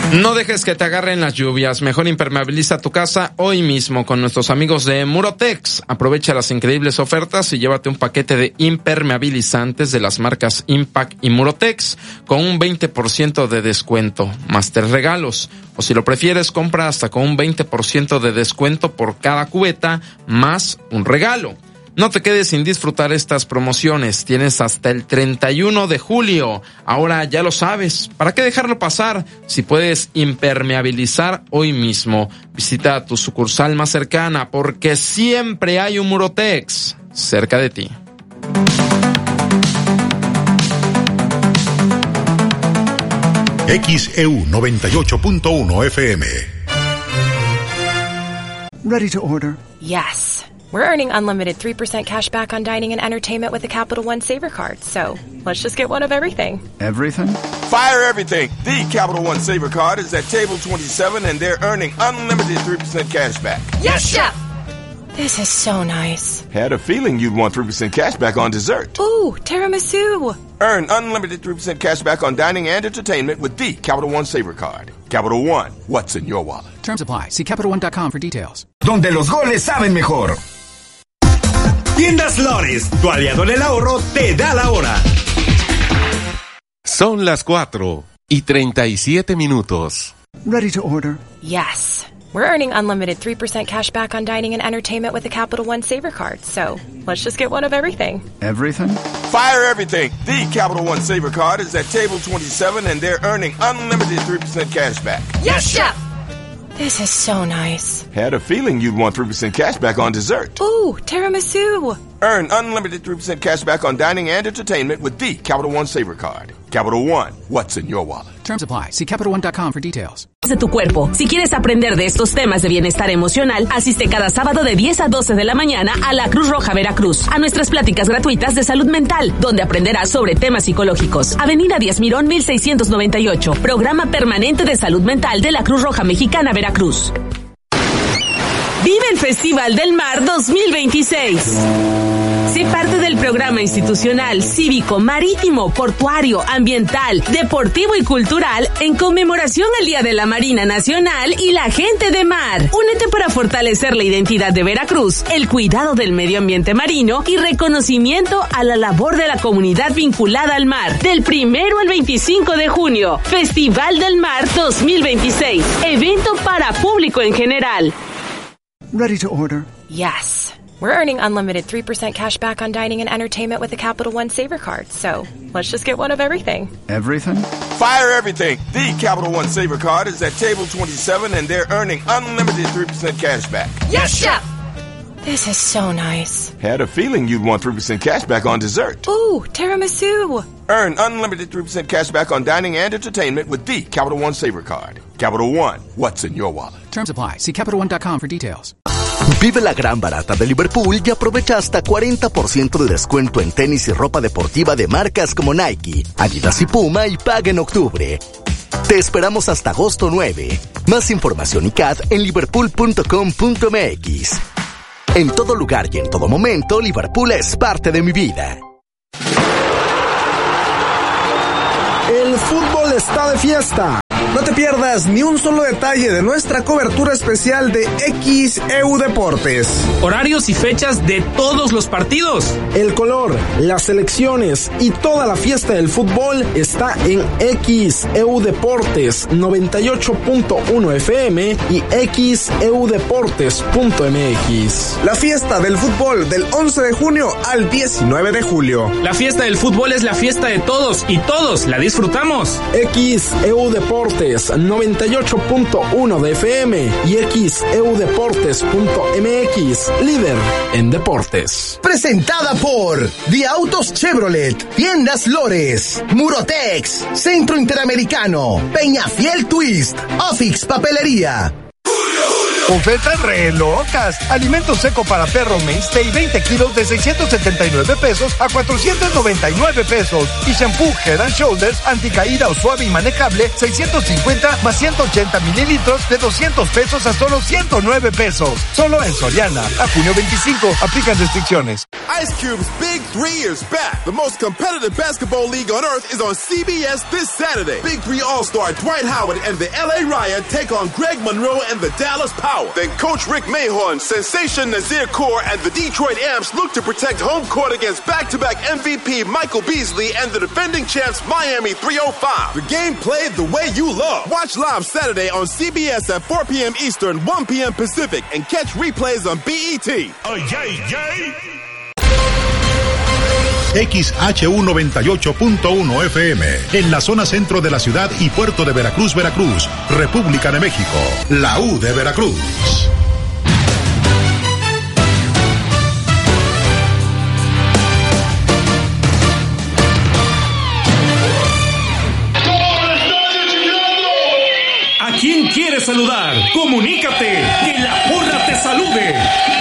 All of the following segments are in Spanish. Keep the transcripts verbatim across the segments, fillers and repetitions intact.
No dejes que te agarren las lluvias, mejor impermeabiliza tu casa hoy mismo con nuestros amigos de Murotex. Aprovecha las increíbles ofertas y llévate un paquete de impermeabilizantes de las marcas Impact y Murotex con un veinte por ciento de descuento, más tres regalos. O si lo prefieres, compra hasta con un veinte por ciento de descuento por cada cubeta, más un regalo. No te quedes sin disfrutar estas promociones, tienes hasta el treinta y uno de julio. Ahora ya lo sabes, ¿para qué dejarlo pasar? Si puedes impermeabilizar hoy mismo, visita tu sucursal más cercana porque siempre hay un Murotex cerca de ti. X E U noventa y ocho punto uno F M. Ready to order? Yes. We're earning unlimited three percent cash back on dining and entertainment with the Capital One Saver Card. So, let's just get one of everything. Everything? Fire everything. The Capital One Saver Card is at table twenty-seven and they're earning unlimited three percent cash back. Yes, Chef! This is so nice. Had a feeling you'd want three percent cash back on dessert. Ooh, tiramisu. Earn unlimited three percent cash back on dining and entertainment with the Capital One Saver Card. Capital One, what's in your wallet? Terms apply. See Capital One dot com for details. Donde los goles saben mejor. Tiendas Lores, tu aliado en el ahorro, te da la hora. Son las cuatro y treinta y siete minutos. Ready to order? Yes. We're earning unlimited three percent cash back on dining and entertainment with the Capital One Saver Card. So, let's just get one of everything. Everything? Fire everything. The Capital One Saver Card is at table twenty-seven and they're earning unlimited three percent cash back. Yes, Chef! This is so nice. Had a feeling you'd want three percent cash back on dessert. Ooh, tiramisu. Earn unlimited three percent cash back on dining and entertainment with the Capital One Saver Card. Capital One, what's in your wallet? Terms apply. See Capital One dot com for details. De tu cuerpo. Si quieres aprender de estos temas de bienestar emocional, asiste cada sábado de diez a doce de la mañana a la Cruz Roja Veracruz, a nuestras pláticas gratuitas de salud mental, donde aprenderás sobre temas psicológicos. Avenida Díaz Mirón mil seiscientos noventa y ocho, Programa Permanente de Salud Mental de la Cruz Roja Mexicana Veracruz. Vive el Festival del Mar dos mil veintiséis. Sé parte del programa institucional, cívico, marítimo, portuario, ambiental, deportivo y cultural en conmemoración al Día de la Marina Nacional y la Gente de Mar. Únete para fortalecer la identidad de Veracruz, el cuidado del medio ambiente marino y reconocimiento a la labor de la comunidad vinculada al mar. Del primero al veinticinco de junio, Festival del Mar dos mil veintiséis. Evento para público en general. Ready to order? Yes. We're earning unlimited three percent cash back on dining and entertainment with the Capital One Saver Card. So, let's just get one of everything. Everything? Fire everything. The Capital One Saver Card is at table twenty-seven and they're earning unlimited three percent cash back. Yes, Chef! This is so nice. Had a feeling you'd want three percent cash back on dessert. Ooh, tiramisu. Earn unlimited three percent cash back on dining and entertainment with the Capital One Saver Card. Capital One, what's in your wallet? Terms apply. See Capital One dot com for details. Vive la gran barata de Liverpool y aprovecha hasta cuarenta por ciento de descuento en tenis y ropa deportiva de marcas como Nike, Adidas y Puma y paga en octubre. Te esperamos hasta agosto nueve. Más información y C A D en liverpool punto com punto m x. En todo lugar y en todo momento, Liverpool es parte de mi vida. El fútbol está de fiesta. No te pierdas ni un solo detalle de nuestra cobertura especial de X E U Deportes. Horarios y fechas de todos los partidos. El color, las selecciones y toda la fiesta del fútbol está en X E U Deportes noventa y ocho punto uno F M y x e u deportes punto m x. La fiesta del fútbol del once de junio al diecinueve de julio. La fiesta del fútbol es la fiesta de todos y todos la disfrutamos. X E U Deportes noventa y ocho punto uno de F M y x e u deportes punto m x, líder en deportes. Presentada por The Autos Chevrolet, Tiendas Lores, Murotex, Centro Interamericano, Peñafiel Twist, Ofix Papelería. Julio, Julio. Ofertas re locas. Alimento seco para perro Mainstay veinte kilos de seiscientos setenta y nueve pesos a cuatrocientos noventa y nueve pesos. Y shampoo Head and Shoulders anticaída o suave y manejable seiscientos cincuenta más ciento ochenta mililitros de doscientos pesos a solo ciento nueve pesos. Solo en Soriana. A junio veinticinco. Aplican restricciones. Ice Cube's Big Three is back. The most competitive basketball league on earth is on C B S this Saturday. Big Three All-Star Dwight Howard and the L A Riot take on Greg Monroe and the Dallas Power. Then Coach Rick Mahorn, Sensation Nazir Kaur, and the Detroit Amps look to protect home court against back-to-back M V P Michael Beasley and the defending champs Miami three oh five. The game played the way you love. Watch live Saturday on C B S at four p.m. Eastern, one p.m. Pacific, and catch replays on B E T. Oh, yay, yay. X H U noventa y ocho punto uno F M, en la zona centro de la ciudad y puerto de Veracruz, Veracruz, República de México, la U de Veracruz. ¿A quién quieres saludar? Comunícate, que la porra te salude.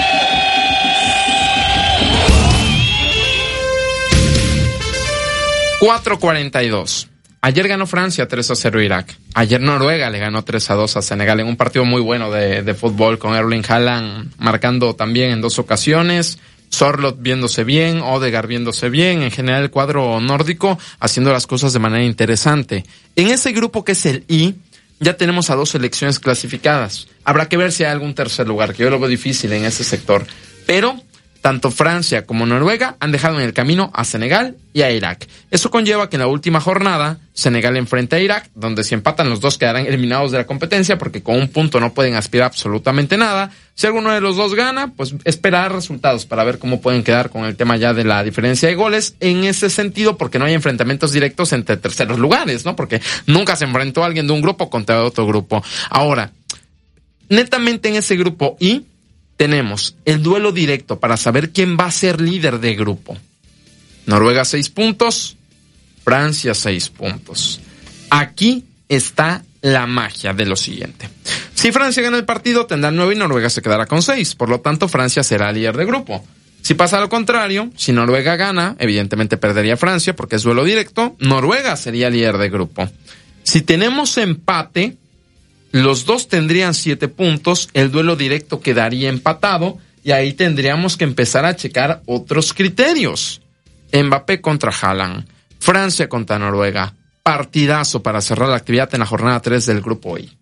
cuatro cuarenta y dos. Ayer ganó Francia tres a cero a Irak. Ayer Noruega le ganó tres a dos a Senegal en un partido muy bueno de, de fútbol, con Erling Haaland marcando también en dos ocasiones, Sorloth viéndose bien, Odegaard viéndose bien, en general el cuadro nórdico haciendo las cosas de manera interesante. En ese grupo que es el I, ya tenemos a dos selecciones clasificadas. Habrá que ver si hay algún tercer lugar, que yo lo veo difícil en ese sector. Pero tanto Francia como Noruega han dejado en el camino a Senegal y a Irak. Eso conlleva que en la última jornada Senegal enfrenta a Irak, donde si empatan los dos quedarán eliminados de la competencia, porque con un punto no pueden aspirar absolutamente nada. Si alguno de los dos gana, pues esperar resultados para ver cómo pueden quedar con el tema ya de la diferencia de goles en ese sentido, porque no hay enfrentamientos directos entre terceros lugares, ¿no? Porque nunca se enfrentó alguien de un grupo contra otro grupo. Ahora, netamente en ese grupo I, tenemos el duelo directo para saber quién va a ser líder de grupo. Noruega seis puntos, Francia seis puntos. Aquí está la magia de lo siguiente. Si Francia gana el partido, tendrá nueve y Noruega se quedará con seis. Por lo tanto, Francia será líder de grupo. Si pasa lo contrario, si Noruega gana, evidentemente perdería Francia porque es duelo directo. Noruega sería líder de grupo. Si tenemos empate, los dos tendrían siete puntos, el duelo directo quedaría empatado y ahí tendríamos que empezar a checar otros criterios. Mbappé contra Haaland, Francia contra Noruega, partidazo para cerrar la actividad en la jornada tres del grupo I.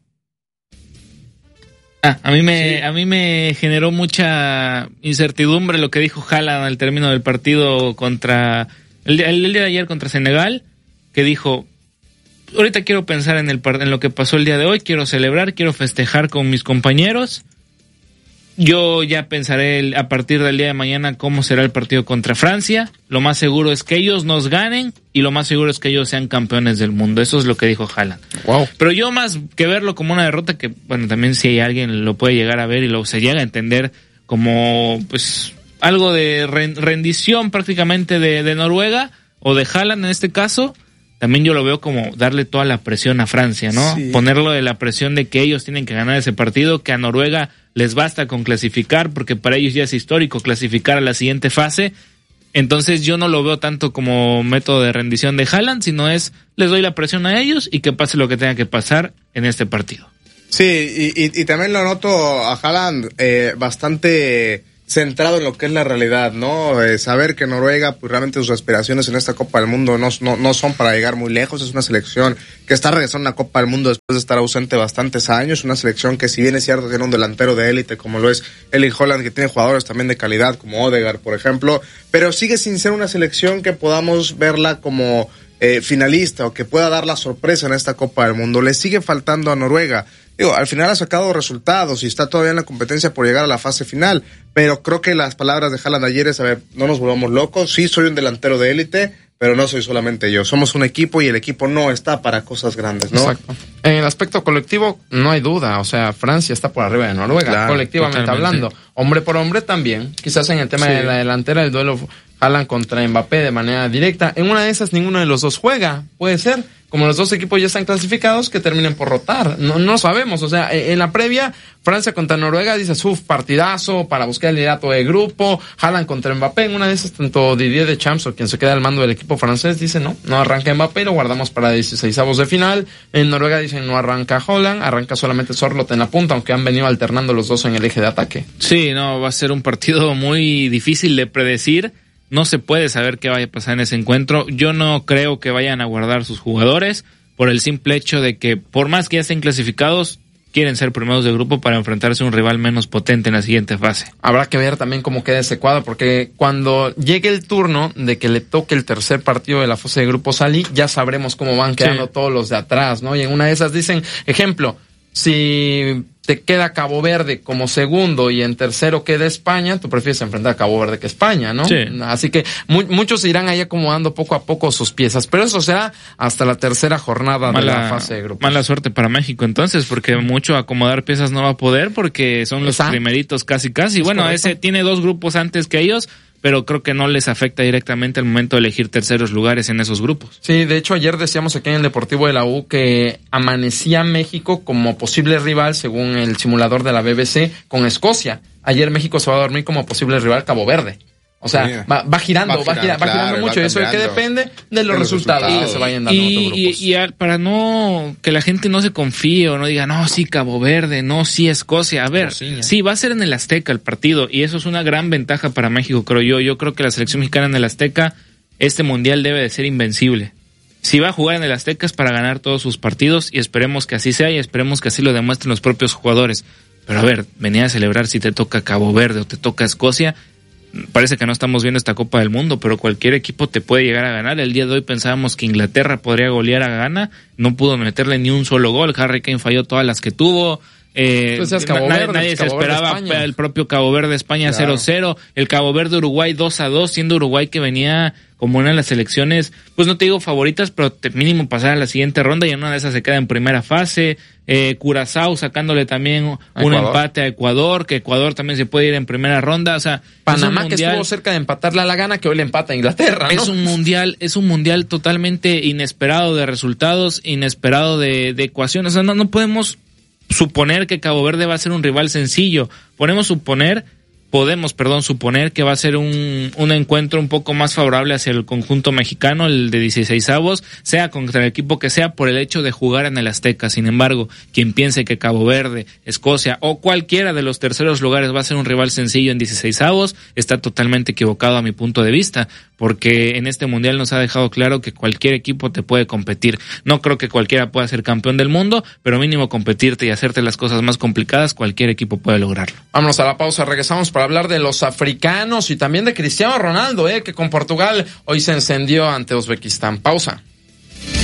Ah, a mí me, sí. a mí me generó mucha incertidumbre lo que dijo Haaland al término del partido contra el, el, el día de ayer contra Senegal, que dijo: ahorita quiero pensar en el en lo que pasó el día de hoy, quiero celebrar, quiero festejar con mis compañeros. Yo ya pensaré el, a partir del día de mañana cómo será el partido contra Francia. Lo más seguro es que ellos nos ganen y lo más seguro es que ellos sean campeones del mundo. Eso es lo que dijo Haaland. Wow. Pero yo, más que verlo como una derrota, que bueno, también si hay alguien lo puede llegar a ver y lo se llega a entender como pues algo de rendición prácticamente de, de Noruega o de Haaland en este caso. También yo lo veo como darle toda la presión a Francia, ¿no? Sí. Ponerlo de la presión de que ellos tienen que ganar ese partido, que a Noruega les basta con clasificar, porque para ellos ya es histórico clasificar a la siguiente fase. Entonces yo no lo veo tanto como método de rendición de Haaland, sino es, les doy la presión a ellos y que pase lo que tenga que pasar en este partido. Sí, y, y, y también lo noto a Haaland eh, bastante centrado en lo que es la realidad, ¿no? Eh, saber que Noruega, pues realmente sus aspiraciones en esta Copa del Mundo no, no, no son para llegar muy lejos. Es una selección que está regresando a la Copa del Mundo después de estar ausente bastantes años. Una selección que, si bien es cierto, tiene un delantero de élite como lo es Erling Haaland, que tiene jugadores también de calidad como Odegaard, por ejemplo, pero sigue sin ser una selección que podamos verla como eh, finalista o que pueda dar la sorpresa en esta Copa del Mundo. Le sigue faltando a Noruega. Digo, al final ha sacado resultados y está todavía en la competencia por llegar a la fase final, pero creo que las palabras de Haaland ayer es, a ver, no nos volvamos locos, sí soy un delantero de élite, pero no soy solamente yo, somos un equipo y el equipo no está para cosas grandes, ¿no? Exacto. En el aspecto colectivo no hay duda, o sea, Francia está por arriba de Noruega, claro, colectivamente totalmente hablando, hombre por hombre también, quizás en el tema sí. de la delantera, el duelo Haaland contra Mbappé de manera directa, en una de esas ninguno de los dos juega, puede ser, como los dos equipos ya están clasificados, que terminen por rotar. No, no sabemos, o sea, en la previa, Francia contra Noruega, dices, uff, partidazo para buscar el liderato de grupo, Haaland contra Mbappé, en una de esas, tanto Didier Deschamps, o quien se queda al mando del equipo francés, dice, no, no arranca Mbappé, lo guardamos para dieciseisavos de final. En Noruega dicen, no arranca Haaland, arranca solamente Sorloth en la punta, aunque han venido alternando los dos en el eje de ataque. Sí, no, va a ser un partido muy difícil de predecir. No se puede saber qué vaya a pasar en ese encuentro. Yo no creo que vayan a guardar sus jugadores por el simple hecho de que, por más que ya estén clasificados, quieren ser primeros de grupo para enfrentarse a un rival menos potente en la siguiente fase. Habrá que ver también cómo queda ese cuadro, porque cuando llegue el turno de que le toque el tercer partido de la fase de grupos Ali, ya sabremos cómo van quedando sí. todos los de atrás, ¿no? Y en una de esas dicen, ejemplo, si te queda Cabo Verde como segundo y en tercero queda España, tú prefieres enfrentar a Cabo Verde que España, ¿no? Sí. Así que mu- muchos irán ahí acomodando poco a poco sus piezas, pero eso será hasta la tercera jornada mala, de la fase de grupos. Mala suerte para México entonces, porque mucho acomodar piezas no va a poder, porque son los Exacto. primeritos casi casi. Bueno, correcto. Ese tiene dos grupos antes que ellos, pero creo que no les afecta directamente al momento de elegir terceros lugares en esos grupos. Sí, de hecho ayer decíamos aquí en el Deportivo de la U que amanecía México como posible rival, según el simulador de la B B C, con Escocia. Ayer México se va a dormir como posible rival Cabo Verde. O sea, sí. va, va girando, va, va, gira, va girando claro, mucho. Va ¿Eso de qué depende? De los, de los resultados, resultados que se vayan dando y, en otros grupos. Y, y para no, que la gente no se confíe o no diga, no, sí, Cabo Verde, no, sí, Escocia. A ver, sí, sí, va a ser en el Azteca el partido y eso es una gran ventaja para México, creo yo. Yo creo que la selección mexicana en el Azteca, este mundial debe de ser invencible. Si va a jugar en el Azteca es para ganar todos sus partidos y esperemos que así sea y esperemos que así lo demuestren los propios jugadores. Pero a ver, venía a celebrar si te toca Cabo Verde o te toca Escocia. Parece que no estamos viendo esta Copa del Mundo, pero cualquier equipo te puede llegar a ganar. El día de hoy pensábamos que Inglaterra podría golear a Ghana, no pudo meterle ni un solo gol. Harry Kane falló todas las que tuvo. Eh, pues Cabo nadie Verde, nadie Cabo se esperaba Verde, el propio Cabo Verde España claro. cero cero, el Cabo Verde Uruguay dos a dos, siendo Uruguay que venía como una de las selecciones, pues no te digo favoritas, pero te mínimo pasar a la siguiente ronda y en una de esas se queda en primera fase. Eh, Curazao sacándole también un Ecuador. empate a Ecuador, que Ecuador también se puede ir en primera ronda, o sea, Panamá mundial, que estuvo cerca de empatarle a la Ghana, que hoy le empata a Inglaterra, ¿no? Es un mundial, es un mundial totalmente inesperado de resultados, inesperado de, de ecuaciones, o sea, no, no podemos suponer que Cabo Verde va a ser un rival sencillo, podemos suponer Podemos, perdón, suponer que va a ser un, un encuentro un poco más favorable hacia el conjunto mexicano, el de dieciseisavos, sea contra el equipo que sea, por el hecho de jugar en el Azteca. Sin embargo, quien piense que Cabo Verde, Escocia o cualquiera de los terceros lugares va a ser un rival sencillo en dieciseisavos, está totalmente equivocado a mi punto de vista, porque en este mundial nos ha dejado claro que cualquier equipo te puede competir. No creo que cualquiera pueda ser campeón del mundo, pero mínimo competirte y hacerte las cosas más complicadas, cualquier equipo puede lograrlo. Vámonos a la pausa, regresamos para hablar de los africanos y también de Cristiano Ronaldo, eh, que con Portugal hoy se encendió ante Uzbekistán. Pausa.